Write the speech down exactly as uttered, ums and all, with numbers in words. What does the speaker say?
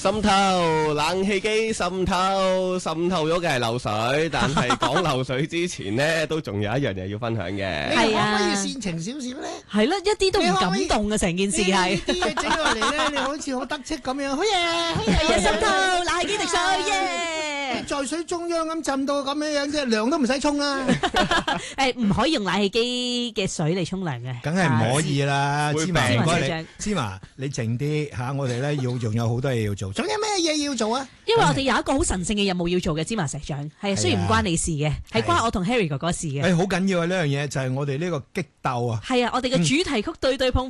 滲透冷氣機滲透滲透咗嘅係漏水，但係講漏水之前呢，都仲有一樣嘢要分享嘅。 你可唔可以煽情少少咧？ 係咯，一啲都唔感動嘅成件事係。 呢啲嘢整落嚟咧，你好似好得戚咁樣，好嘢，好嘢， 滲透冷氣機滴水耶！ 在水中央咁浸到咁樣樣啫，涼都唔使沖啦。 誒，唔可以用冷氣機嘅水嚟沖涼嘅， 梗係唔可以啦。芝麻，唔該你你，芝麻你靜啲嚇，我哋咧要仲有好多嘢要做。仲有咩嘢要做啊？ 因為我哋有一個好神聖嘅任務要做嘅，芝麻石長係雖然唔關你事嘅，係關我同 Harry 哥哥事嘅。 誒，好緊要啊！呢樣嘢就係我哋呢個激鬥啊！ 係啊，我哋嘅主題曲對對碰。